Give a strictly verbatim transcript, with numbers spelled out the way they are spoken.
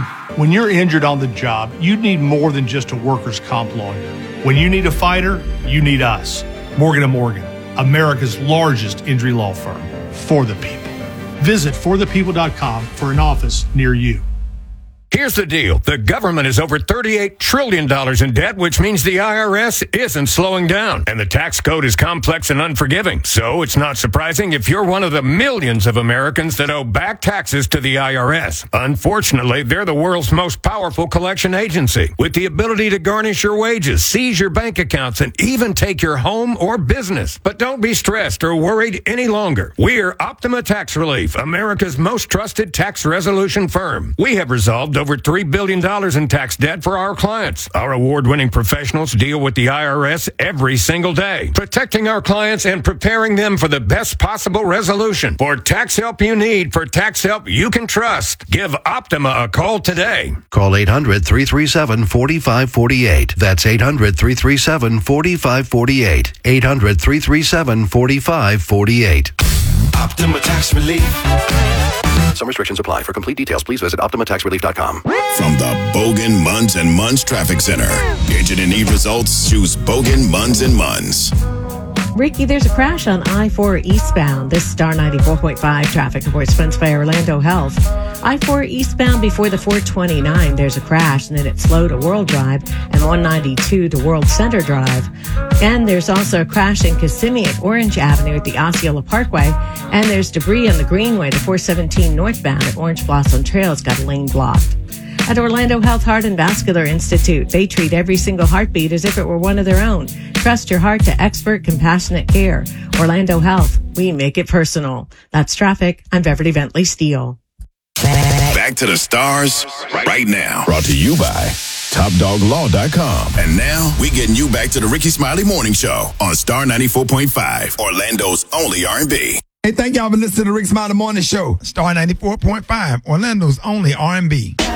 When you're injured on the job, you need more than just a workers' comp lawyer. When you need a fighter, you need us. Morgan and Morgan, America's largest injury law firm. For the people. Visit for the people dot com for an office near you. Here's the deal. The government is over thirty-eight trillion dollars in debt, which means the I R S isn't slowing down. And the tax code is complex and unforgiving. So it's not surprising if you're one of the millions of Americans that owe back taxes to the I R S. Unfortunately, they're the world's most powerful collection agency, with the ability to garnish your wages, seize your bank accounts, and even take your home or business. But don't be stressed or worried any longer. We're Optima Tax Relief, America's most trusted tax resolution firm. We have resolved over three billion dollars in tax debt for our clients. Our award-winning professionals deal with the I R S every single day, protecting our clients and preparing them for the best possible resolution. For tax help you need, for tax help you can trust, give Optima a call today. Call eight hundred, three three seven, four five four eight. That's eight hundred, three three seven, four five four eight. eight hundred, three three seven, four five four eight. Optima Tax Relief. Some restrictions apply. For complete details, please visit optima tax relief dot com. From the Bogan, Munz and Munz Traffic Center. Agent and need results, choose Bogan, Munz and Munz. Ricky, there's a crash on I four eastbound. This Star ninety-four point five traffic report sponsored by Orlando Health. I four eastbound before the four twenty-nine, there's a crash, and then it's slow to World Drive and one ninety-two to World Center Drive. And there's also a crash in Kissimmee at Orange Avenue at the Osceola Parkway. And there's debris on the Greenway, the four seventeen northbound at Orange Blossom Trail. It's got a lane blocked. At Orlando Health Heart and Vascular Institute, they treat every single heartbeat as if it were one of their own. Trust your heart to expert, compassionate care. Orlando Health, we make it personal. That's traffic. I'm Beverly Bentley Steele. Back to the stars right now. Brought to you by top dog law dot com. And now we getting you back to the Ricky Smiley Morning Show on Star ninety-four point five, Orlando's only R and B. Hey, thank y'all for listening to the Ricky Smiley Morning Show. Star ninety-four point five, Orlando's only R and B.